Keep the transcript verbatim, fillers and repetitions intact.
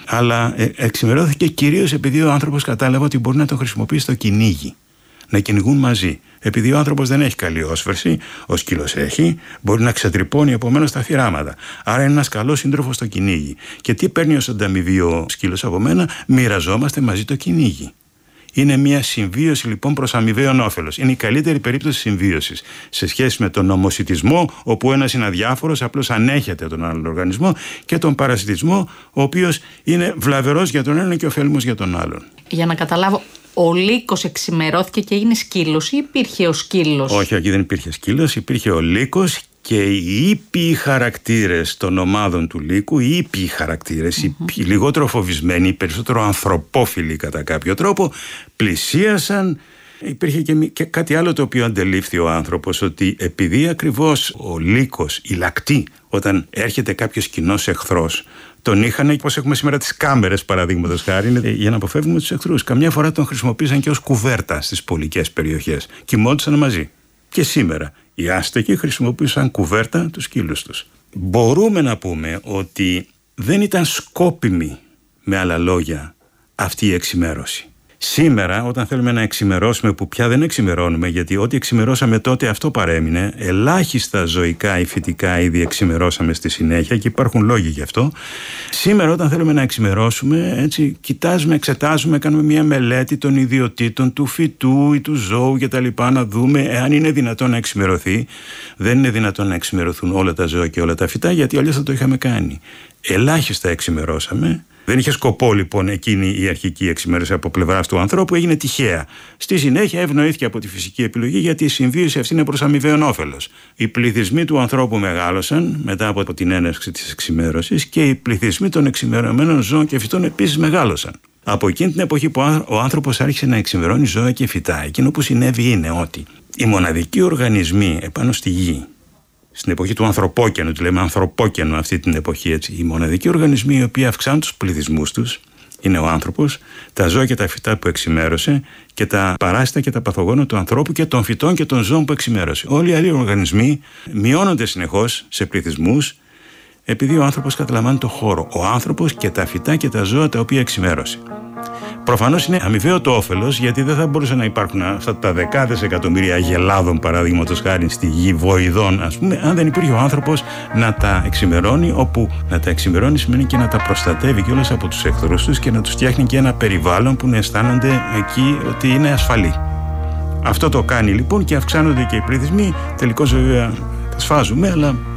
Αλλά ε, εξημερώθηκε κυρίως επειδή ο άνθρωπος κατάλαβε ότι μπορεί να τον χρησιμοποιήσει στο κυνήγι. Να κυνηγούν μαζί. Επειδή ο άνθρωπος δεν έχει καλή όσφρηση, ο σκύλος έχει, μπορεί να ξετρυπώνει επομένως τα θυράματα. Άρα είναι ένας καλός σύντροφος στο κυνήγι. Και τι παίρνει ως ανταμοιβή ο σκύλος από μένα? Μοιραζόμαστε μαζί το κυνήγι. Είναι μια συμβίωση λοιπόν προς αμοιβαίον όφελος. Είναι η καλύτερη περίπτωση συμβίωσης σε σχέση με τον ομοσιτισμό, όπου ένας είναι αδιάφορος, απλώς ανέχεται τον άλλον οργανισμό, και τον παρασιτισμό, ο οποίος είναι βλαβερός για τον έναν και ωφέλιμος για τον άλλον. Για να καταλάβω, ο λύκος εξημερώθηκε και έγινε σκύλος ή υπήρχε ο σκύλος? Όχι, όχι, δεν υπήρχε σκύλος, υπήρχε ο λύκος και οι ήπιοι χαρακτήρες των ομάδων του λύκου, οι ήπιοι χαρακτήρες, mm-hmm. οι λιγότερο φοβισμένοι, οι περισσότερο ανθρωπόφιλοι κατά κάποιο τρόπο, πλησίασαν. Υπήρχε και, και κάτι άλλο το οποίο αντελήφθη ο άνθρωπος, ότι επειδή ακριβώς ο λύκος, η λακτή, όταν έρχεται κάποιος κοινός εχθρός, τον είχαν, όπως έχουμε σήμερα τις κάμερες παραδείγματος χάρη, για να αποφεύγουμε τους εχθρούς. Καμιά φορά τον χρησιμοποίησαν και ως κουβέρτα στις πολικές περιοχές. Κοιμόντουσαν μαζί. Και σήμερα οι άστεκοι χρησιμοποίησαν κουβέρτα τους σκύλους τους. Μπορούμε να πούμε ότι δεν ήταν σκόπιμη, με άλλα λόγια, αυτή η εξημέρωση. Σήμερα, όταν θέλουμε να εξημερώσουμε, που πια δεν εξημερώνουμε, γιατί ό,τι εξημερώσαμε τότε αυτό παρέμεινε, ελάχιστα ζωικά ή φυτικά είδη εξημερώσαμε στη συνέχεια και υπάρχουν λόγοι γι' αυτό. Σήμερα, όταν θέλουμε να εξημερώσουμε, έτσι, κοιτάζουμε, εξετάζουμε, κάνουμε μια μελέτη των ιδιωτήτων του φυτού ή του ζώου κτλ. Να δούμε εάν είναι δυνατόν να εξημερωθεί. Δεν είναι δυνατόν να εξημερωθούν όλα τα ζώα και όλα τα φυτά, γιατί αλλιώς θα το είχαμε κάνει. Ελάχιστα εξημερώσαμε. Δεν είχε σκοπό λοιπόν εκείνη η αρχική εξημέρωση από πλευράς του ανθρώπου, έγινε τυχαία. Στη συνέχεια ευνοήθηκε από τη φυσική επιλογή, γιατί η συμβίωση αυτή είναι προς αμοιβαίον όφελος. Οι πληθυσμοί του ανθρώπου μεγάλωσαν μετά από την έναρξη της εξημέρωσης και οι πληθυσμοί των εξημερωμένων ζώων και φυτών επίσης μεγάλωσαν. Από εκείνη την εποχή που ο άνθρωπος άρχισε να εξημερώνει ζώα και φυτά, εκείνο που συνέβη είναι ότι οι μοναδικοί οργανισμοί επάνω στη γη, στην εποχή του ανθρωπόκαινου, τη λέμε ανθρωπόκαινο αυτή την εποχή, έτσι, οι μοναδικοί οργανισμοί οι οποίοι αυξάνουν τους πληθυσμούς τους είναι ο άνθρωπος, τα ζώα και τα φυτά που εξημέρωσε και τα παράσιτα και τα παθογόνα του ανθρώπου και των φυτών και των ζώων που εξημέρωσε. Όλοι οι άλλοι οργανισμοί μειώνονται συνεχώς σε πληθυσμούς, επειδή ο άνθρωπος καταλαμβάνει το χώρο. Ο άνθρωπος και τα φυτά και τα ζώα τα οποία εξημέρωσε. Προφανώς είναι αμοιβαίο το όφελος, γιατί δεν θα μπορούσε να υπάρχουν αυτά τα δεκάδες εκατομμύρια αγελάδων, παραδείγματος χάρη, στη γη, βοηδών, ας πούμε, αν δεν υπήρχε ο άνθρωπος να τα εξημερώνει, όπου να τα εξημερώνει σημαίνει και να τα προστατεύει κιόλας από τους εχθρούς τους και να τους φτιάχνει και ένα περιβάλλον που να αισθάνονται εκεί ότι είναι ασφαλή. Αυτό το κάνει λοιπόν και αυξάνονται και οι πληθυσμοί. Τελικώς βέβαια τα σφάζουμε, αλλά